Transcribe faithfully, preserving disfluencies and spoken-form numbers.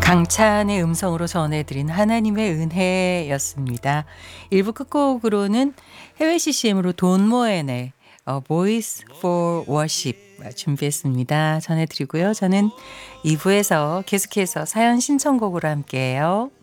강찬의 음성으로 전해드린 하나님의 은혜였습니다. 일 부 끝곡으로는 해외 씨씨엠으로 돈 모엔의 어, Voice for Worship 준비했습니다. 전해드리고요. 저는 이 부에서 계속해서 사연 신청곡으로 함께해요.